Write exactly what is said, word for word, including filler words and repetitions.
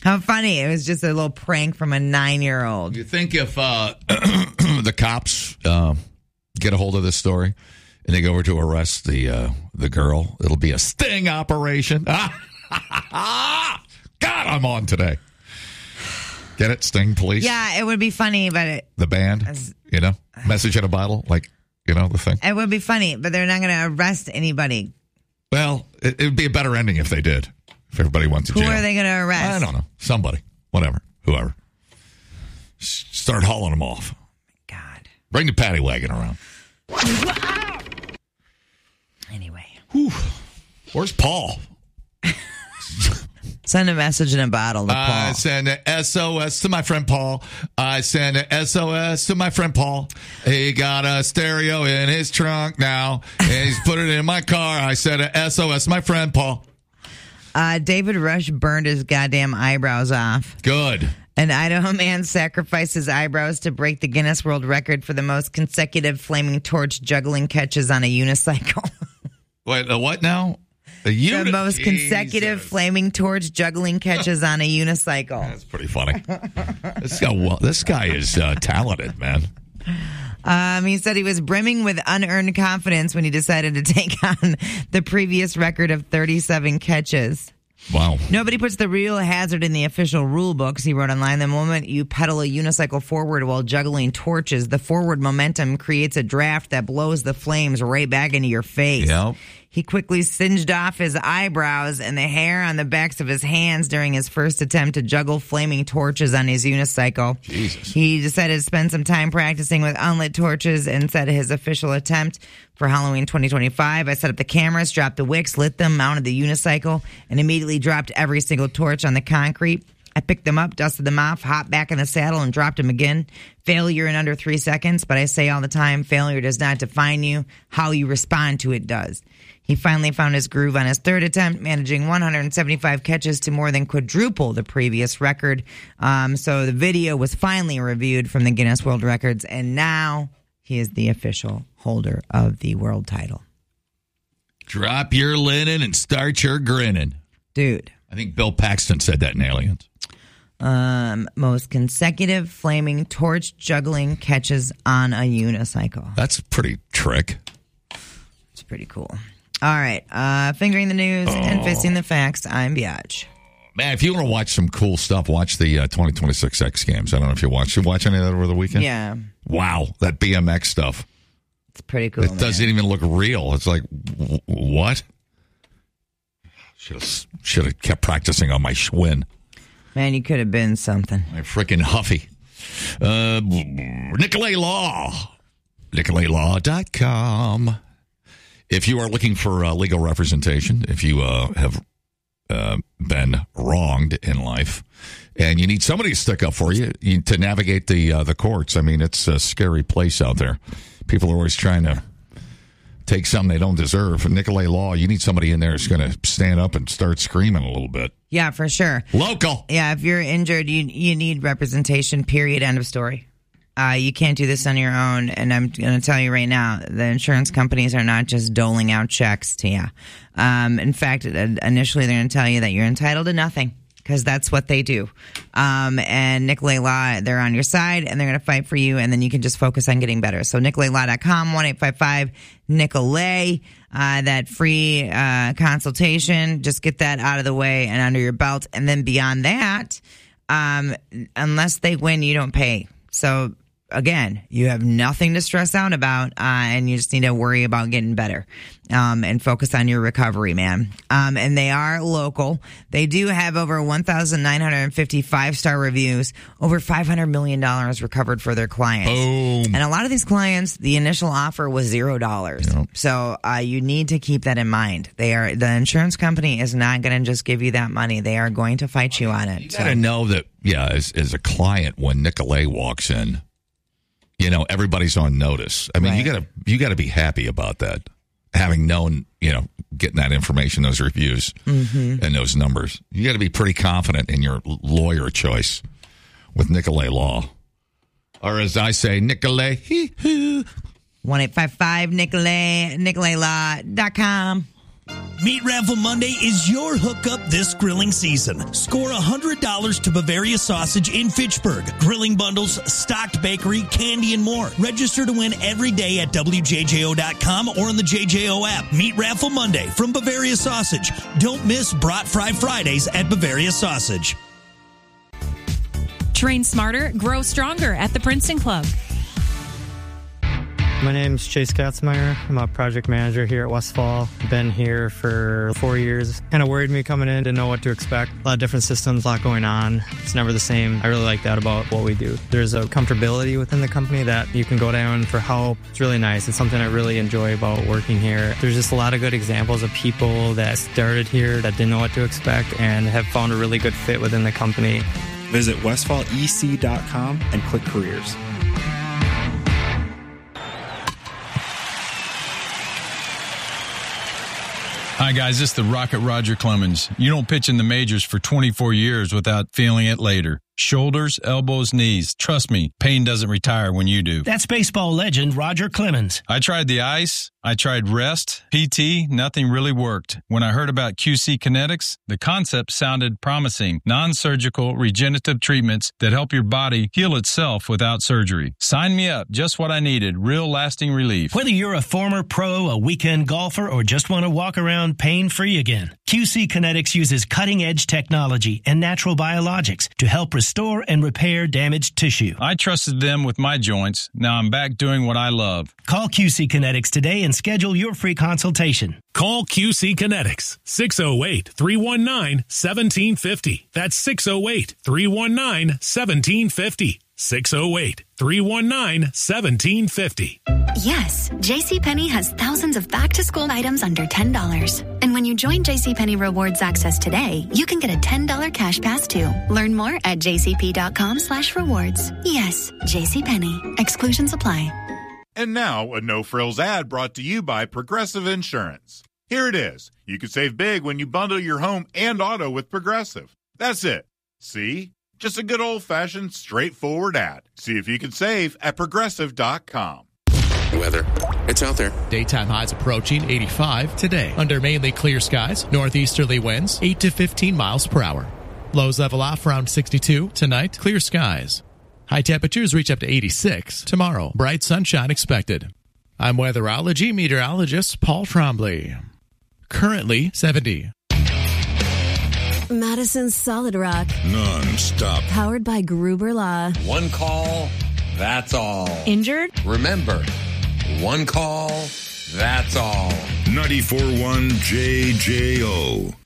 How funny. It was just a little prank from a nine-year-old. You think if uh, the cops uh, get a hold of this story and they go over to arrest the uh, the girl, it'll be a sting operation? God, I'm on today. Get it? Sting police? Yeah, it would be funny, but... It, the band, as, you know? Message in a bottle, like, you know, the thing. It would be funny, but they're not going to arrest anybody. Well, it, it would be a better ending if they did. If everybody went to Who jail. are they going to arrest? I don't know. Somebody. Whatever. Whoever. S- start hauling them off. God. Bring the paddy wagon around. Anyway. Whew. Where's Paul? Send a message in a bottle to Paul. I send an S O S to my friend Paul. I send an S O S to my friend Paul. He got a stereo in his trunk now, and he's put it in my car. I send an S O S to my friend Paul. Uh, David Rush burned his goddamn eyebrows off. Good. An Idaho man sacrificed his eyebrows to break the Guinness World Record for the most consecutive flaming torch juggling catches on a unicycle. Wait, uh, what now? The, uni- the most consecutive Jesus. flaming torch juggling catches on a unicycle. That's pretty funny. this guy, well, this guy is uh, talented, man. Um, he said he was brimming with unearned confidence when he decided to take on the previous record of thirty-seven catches. Wow. Nobody puts the real hazard in the official rule books, he wrote online. The moment you pedal a unicycle forward while juggling torches, the forward momentum creates a draft that blows the flames right back into your face. Yep. He quickly singed off his eyebrows and the hair on the backs of his hands during his first attempt to juggle flaming torches on his unicycle. Jesus. He decided to spend some time practicing with unlit torches and said his official attempt for Halloween twenty twenty-five. I set up the cameras, dropped the wicks, lit them, mounted the unicycle, and immediately dropped every single torch on the concrete. I picked them up, dusted them off, hopped back in the saddle, and dropped them again. Failure in under three seconds, but I say all the time, failure does not define you. How you respond to it does. He finally found his groove on his third attempt, managing one hundred seventy-five catches to more than quadruple the previous record. Um, so the video was finally reviewed from the Guinness World Records, and now he is the official holder of the world title. Drop your linen and start your grinning. Dude. I think Bill Paxton said that in Aliens. Um, most consecutive flaming torch juggling catches on a unicycle. That's a pretty trick. It's pretty cool. All right. Uh, fingering the news oh. and fisting the facts. I'm Biatch. Man, if you want to watch some cool stuff, watch the uh, twenty twenty-six X Games. I don't know if you watched. You watch any of that over the weekend? Yeah. Wow, that B M X stuff. It's pretty cool. It man. doesn't even look real. It's like, w- what? Should have should have kept practicing on my Schwinn. Man, you could have been something. My freaking Huffy. Uh, Nicolay Law. Nicolay Law dot com. If you are looking for uh, legal representation, if you uh, have uh, been wronged in life, and you need somebody to stick up for you, you to navigate the uh, the courts. I mean, it's a scary place out there. People are always trying to take something they don't deserve. Nicolay Law, you need somebody in there who's going to stand up and start screaming a little bit. Yeah, for sure. Local. Yeah, if you're injured, you you need representation, period, end of story. Uh, you can't do this on your own, and I'm going to tell you right now, the insurance companies are not just doling out checks to you. Um, in fact, initially they're going to tell you that you're entitled to nothing, because that's what they do. Um, and Nicolay Law, they're on your side, and they're going to fight for you, and then you can just focus on getting better. So Nicolay Law dot com, one eight five five Nicolay, uh, that free uh, consultation. Just get that out of the way and under your belt. And then beyond that, um, unless they win, you don't pay. So again, you have nothing to stress out about, uh, and you just need to worry about getting better um, and focus on your recovery, man. Um, and they are local. They do have over one thousand nine hundred fifty five-star reviews, over five hundred million dollars recovered for their clients. Boom. And a lot of these clients, the initial offer was zero dollars. Yep. So uh, you need to keep that in mind. They are the insurance company is not going to just give you that money. They are going to fight you on it. You got to so. know that, yeah, as, as a client, when Nicolay walks in, you know, everybody's on notice. I mean, right. you gotta you gotta be happy about that. Having known, you know, getting that information, those reviews, mm-hmm. and those numbers, you got to be pretty confident in your lawyer choice with Nicolay Law, or as I say, Nicolay. One eight five five Nicolay Nicolay Law dot com. Meat Raffle Monday is your hookup this grilling season. Score one hundred dollars to Bavaria Sausage in Fitchburg. Grilling bundles, stocked bakery, candy, and more. Register to win every day at W J J O dot com or on the J J O app. Meat Raffle Monday from Bavaria Sausage. Don't miss Brat Fry Fridays at Bavaria Sausage. Train smarter, grow stronger at the Princeton Club. My name's Chase Katzmeyer. I'm a project manager here at Westfall. Been here for four years. Kind of worried me coming in, didn't know what to expect. A lot of different systems, a lot going on. It's never the same. I really like that about what we do. There's a comfortability within the company that you can go down for help. It's really nice. It's something I really enjoy about working here. There's just a lot of good examples of people that started here that didn't know what to expect and have found a really good fit within the company. Visit westfall e c dot com and click careers. Hi, guys. This is the Rocket Roger Clemens. You don't pitch in the majors for twenty-four years without feeling it later. Shoulders, elbows, knees. Trust me, pain doesn't retire when you do. That's baseball legend Roger Clemens. I tried the ice. I tried rest, P T. Nothing really worked. When I heard about Q C Kinetics, the concept sounded promising. Non-surgical regenerative treatments that help your body heal itself without surgery. Sign me up. Just what I needed. Real lasting relief. Whether you're a former pro, a weekend golfer, or just want to walk around pain-free again, Q C Kinetics uses cutting-edge technology and natural biologics to help restore and repair damaged tissue. I trusted them with my joints. Now I'm back doing what I love. Call Q C Kinetics today and schedule your free consultation. Call Q C Kinetics, six oh eight, three one nine, one seven five oh. That's six oh eight, three one nine, one seven five oh. six oh eight, three one nine, one seven five oh. Yes, JCPenney has thousands of back-to-school items under ten dollars. And when you join JCPenney Rewards Access today, you can get a ten dollars cash pass too. Learn more at jcp.com slash rewards. Yes, JCPenney. Exclusions apply. And now, a no-frills ad brought to you by Progressive Insurance. Here it is. You can save big when you bundle your home and auto with Progressive. That's it. See? Just a good old-fashioned, straightforward ad. See if you can save at progressive dot com. Weather. It's out there. Daytime highs approaching eighty-five today. Under mainly clear skies, northeasterly winds eight to fifteen miles per hour. Lows level off around sixty-two. Tonight, clear skies. High temperatures reach up to eighty-six. Tomorrow, bright sunshine expected. I'm weatherology meteorologist Paul Trombley. Currently seventy. Madison's Solid Rock. Non-stop. Powered by Gruber Law. One call, that's all. Injured? Remember, one call, that's all. ninety-four point one J J O.